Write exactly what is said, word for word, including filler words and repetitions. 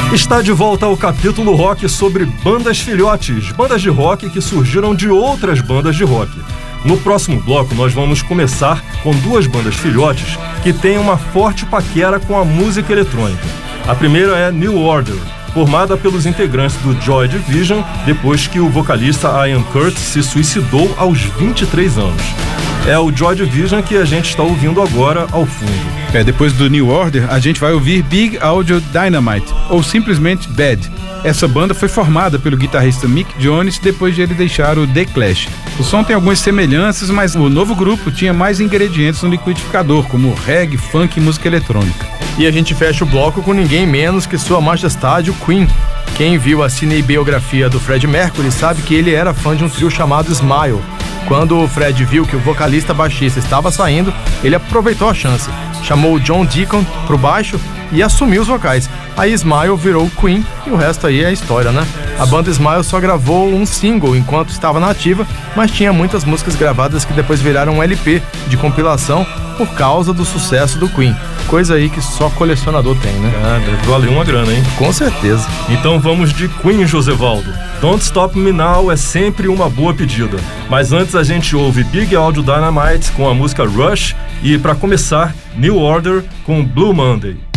Está de volta ao capítulo rock sobre bandas filhotes, bandas de rock que surgiram de outras bandas de rock. No próximo bloco, nós vamos começar com duas bandas filhotes que têm uma forte paquera com a música eletrônica. A primeira é New Order, formada pelos integrantes do Joy Division depois que o vocalista Ian Curtis se suicidou aos vinte e três anos. É o Joy Division que a gente está ouvindo agora ao fundo. É, depois do New Order, a gente vai ouvir Big Audio Dynamite, ou simplesmente Bad. Essa banda foi formada pelo guitarrista Mick Jones depois de ele deixar o The Clash. O som tem algumas semelhanças, mas o novo grupo tinha mais ingredientes no liquidificador, como reggae, funk e música eletrônica. E a gente fecha o bloco com ninguém menos que Sua Majestade, o Queen. Quem viu a cinebiografia do Fred Mercury sabe que ele era fã de um trio chamado Smile. Quando o Fred viu que o vocalista baixista estava saindo, ele aproveitou a chance, chamou o John Deacon pro baixo e assumiu os vocais. Aí Smile virou o Queen e o resto aí é história, né? A banda Smile só gravou um single enquanto estava na ativa, mas tinha muitas músicas gravadas que depois viraram um L P de compilação por causa do sucesso do Queen. Coisa aí que só colecionador tem, né? Ah, deve valer uma grana, hein? Com certeza. Então vamos de Queen, Josevaldo. Don't Stop Me Now é sempre uma boa pedida. Mas antes a gente ouve Big Audio Dynamite com a música Rush e, para começar, New Order com Blue Monday.